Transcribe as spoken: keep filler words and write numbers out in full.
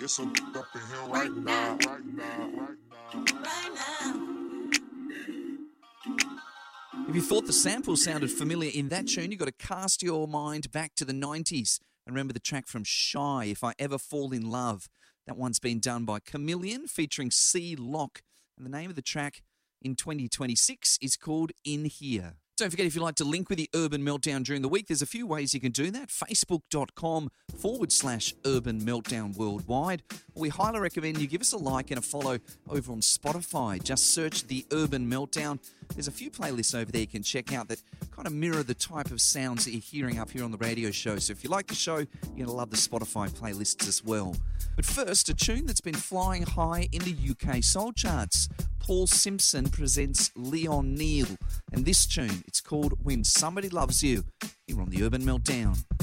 get so up in here right now, right now, right now, right now. If you thought the sample sounded familiar in that tune, you've got to cast your mind back to the nineties and remember the track from Shy, If I Ever Fall in Love. That one's been done by Chameleon featuring C Lock, and the name of the track in twenty twenty-six is called In Here. Don't forget, if you'd like to link with the Urban Meltdown during the week, there's a few ways you can do that. Facebook.com forward slash Urban Meltdown Worldwide. We highly recommend you give us a like and a follow over on Spotify. Just search the Urban Meltdown. There's a few playlists over there you can check out that kind of mirror the type of sounds that you're hearing up here on the radio show. So if you like the show, you're going to love the Spotify playlists as well. But first, a tune that's been flying high in the U K soul charts. Paul Simpson presents Leon Neal, and this tune, it's called When Somebody Loves You, here on the Urban Meltdown.